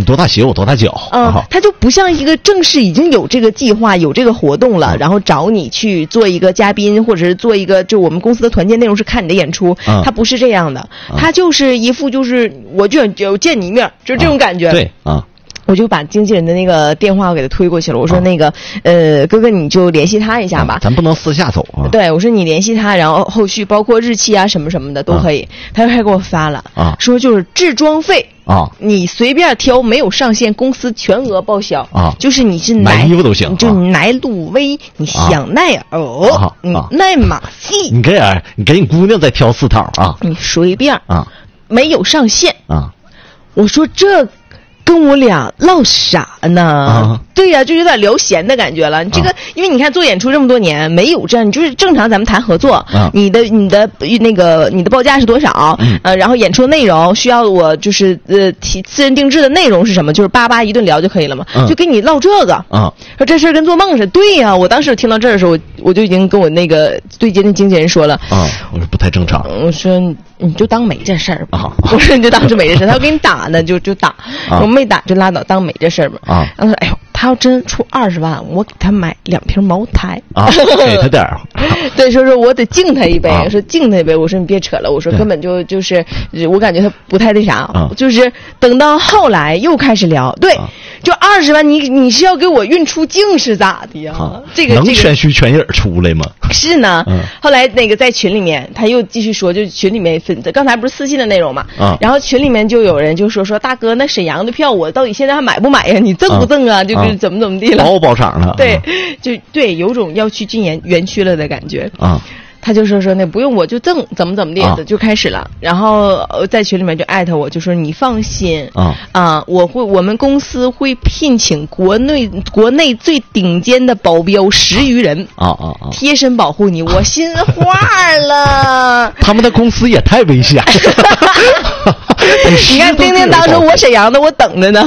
多大鞋我多大脚。 他就不像一个正式已经有这个计划有这个活动了，然后找你去做一个嘉宾，或者是做一个就我们公司的团建内容是看你的演出，他不是这样的，他就是一副就是我就见你一面，就这种感觉。 对我就把经纪人的那个电话我给他推过去了，我说那个哥哥你就联系他一下吧， 咱不能私下走啊。 对，我说你联系他，然后后续包括日期啊什么什么的都可以。他就还给我发了说就是置装费你随便挑，没有上限，公司全额报销就是你是买衣服都行， 就你买鲁威，你香奈儿，你奈马系， 你给你姑娘再挑4套你随便没有上限我说这跟我俩唠啥呢？对呀，就有点聊闲的感觉了。这个，因为你看做演出这么多年，没有这样，就是正常咱们谈合作，你的报价是多少？然后演出内容需要我就是私人定制的内容是什么？就是叭叭一顿聊就可以了嘛。就跟你唠这个说这事儿跟做梦似的。对呀，我当时听到这儿的时候，我就已经跟我那个对接的经纪人说了我说不太正常。 我说你就当没这事儿吧。我说你就当是没这事儿，他要给你打呢就打，我没打就拉倒，当没这事儿吧。然后说哎呦。他要真出20万，我给他买2瓶茅台给他点儿。 对，说我得敬他一杯，说敬他一杯。我说你别扯了，我说根本就是我感觉他不太那啥，就是等到后来又开始聊，对，就20万，你是要给我运出境是咋的呀？这个能全虚全影出来吗？ 是呢。后来那个在群里面他又继续说，就群里面刚才不是私信的内容嘛，然后群里面就有人就说大哥，那沈阳的票我到底现在还买不买呀？你赠不赠啊？就怎么地了， 包场了。 对，就对，有种要去进园区了的感觉他就说那不用我就赠怎么地的就开始了。然后在群里面就艾特我，就说你放心我们公司会聘请国内最顶尖的保镖10余人贴身保护你。我心话了。 他们的公司也太危险了。 你看丁丁当时我沈阳的我等着呢。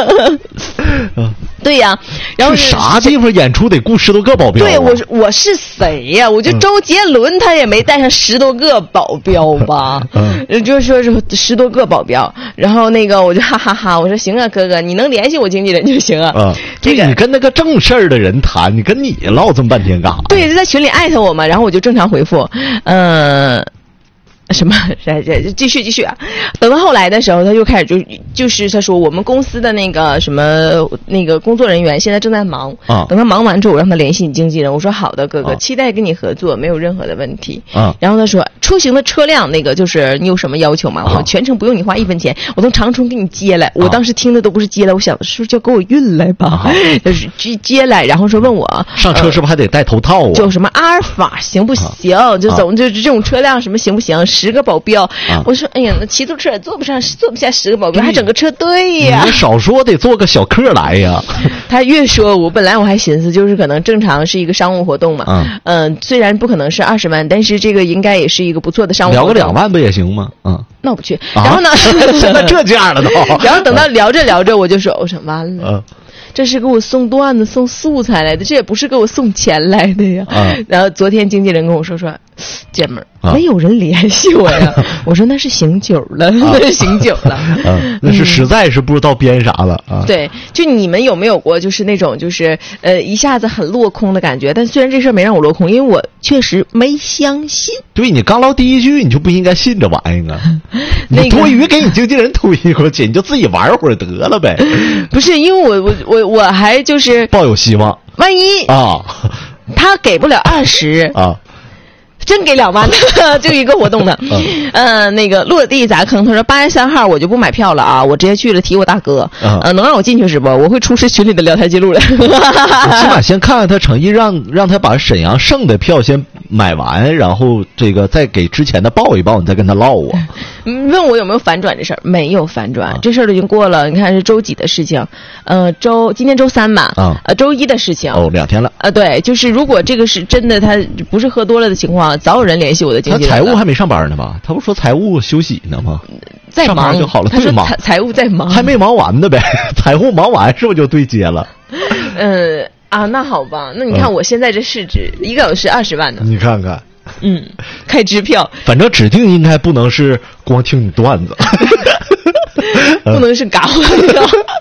对呀，然后是啥地方演出得雇10多个保镖？ 对，我是谁呀？我就周杰伦他也没带上10多个保镖吧？就是说是10多个保镖。然后那个我就哈哈哈，我说行啊，哥哥，你能联系我经纪人就行啊。这个你跟那个正事儿的人谈，你跟你唠这么半天干啥？ 对，就在群里艾特我嘛，然后我就正常回复，什么？继续啊！等到后来的时候，他又开始就是他说我们公司的那个什么那个工作人员现在正在忙等他忙完之后，我让他联系你经纪人。我说好的，哥哥，期待跟你合作，没有任何的问题。然后他说出行的车辆那个就是你有什么要求吗？我全程不用你花1分钱，我从长春给你接来。我当时听的都不是接来，我想是不是就给我运来吧？就是接来，然后说问我上车是不是还得戴头套啊？ 就什么阿尔法行不行？就这种车辆什么行不行？10个保镖，我说哎呀，那骑自车也坐不下10个保镖，还整个车队呀！ 你少说得坐个小客来呀。 他越说，本来我还寻思，就是可能正常是一个商务活动嘛，虽然不可能是20万，但是这个应该也是一个不错的商务活动。 聊个2万不也行吗？ 那我不去。然后呢， 现在这价了都。 然后等到聊着，我就说，我说完了。这是给我送段子送素材来的，这也不是给我送钱来的呀。然后昨天经纪人跟我说姐们儿没有人联系我呀。我说那是醒酒了，那是醒酒了。 那是实在是不知道编啥了啊。 对，就你们有没有过就是那种就是一下子很落空的感觉？但虽然这事儿没让我落空，因为我确实没相信。 对，你刚唠第1句你就不应该信这玩意儿啊。你多余给你经纪人推过去，你就自己玩会儿得了呗。 不是，因为我还就是抱有希望， 万一他给不了20真给2万的，就一个活动的。那个落地砸坑，他说8月3号我就不买票了啊，我直接去了提我大哥。能让我进去是不？我会出示群里的聊天记录的。 起码先看看他诚意，让他把沈阳剩的票先买完，然后这个再给之前的报一报，你再跟他唠啊。 问我有没有反转这事儿？没有反转，这事儿都已经过了。你看是周几的事情？今天周3吧。周1的事情。 2天了。 对，就是如果这个是真的，他不是喝多了的情况，早有人联系我的经纪人。 他财务还没上班呢吧？他不说财务休息呢吗？ 在忙， 上班就好了。 他说财务在忙， 还没忙完呢呗。财务忙完是不是就对接了？ 那好吧，那你看我现在这市值1个小时20万呢。 你看看。 开支票， 反正指定应该不能是光听你段子。 不能是嘎